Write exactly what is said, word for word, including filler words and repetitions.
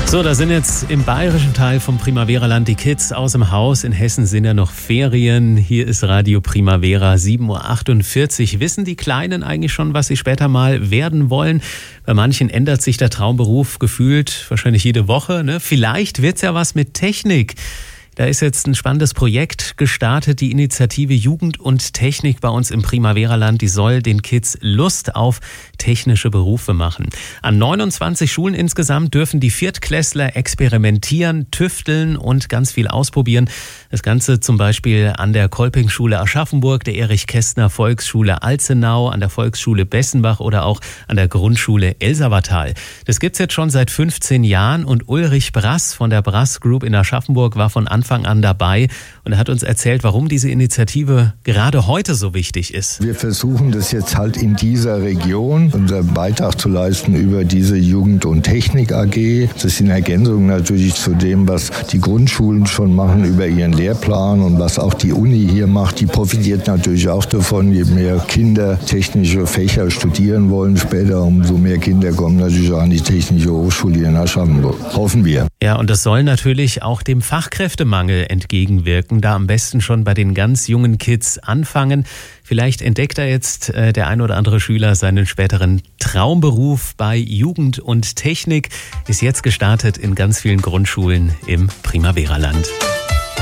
So, da sind jetzt im bayerischen Teil vom Primavera-Land die Kids aus dem Haus. In Hessen sind ja noch Ferien. Hier ist Radio Primavera, sieben Uhr achtundvierzig. Wissen die Kleinen eigentlich schon, was sie später mal werden wollen? Bei manchen ändert sich der Traumberuf gefühlt wahrscheinlich jede Woche, ne? Vielleicht wird's ja was mit Technik. Da ist jetzt ein spannendes Projekt gestartet, die Initiative Jugend und Technik bei uns im Primavera-Land. Die soll den Kids Lust auf technische Berufe machen. An neunundzwanzig Schulen insgesamt dürfen die Viertklässler experimentieren, tüfteln und ganz viel ausprobieren. Das Ganze zum Beispiel an der Kolpingschule Aschaffenburg, der Erich-Kästner-Volksschule Alzenau, an der Volksschule Bessenbach oder auch an der Grundschule Elsawatal. Das gibt's jetzt schon seit fünfzehn Jahren und Ulrich Brass von der Brass Group in Aschaffenburg war von Anfang an dabei und er hat uns erzählt, warum diese Initiative gerade heute so wichtig ist. Wir versuchen das jetzt halt in dieser Region, unseren Beitrag zu leisten über diese Jugend- und Technik A G. Das ist in Ergänzung natürlich zu dem, was die Grundschulen schon machen über ihren Lehrplan und was auch die Uni hier macht. Die profitiert natürlich auch davon, je mehr Kinder technische Fächer studieren wollen später, umso mehr Kinder kommen natürlich auch an die Technische Hochschule in Aschaffenburg. Hoffen wir. Ja, und das soll natürlich auch dem Fachkräftemangel entgegenwirken, da am besten schon bei den ganz jungen Kids anfangen. Vielleicht entdeckt er jetzt äh, der ein oder andere Schüler seinen späteren Traumberuf bei Jugend und Technik. Ist jetzt gestartet in ganz vielen Grundschulen im Primavera-Land.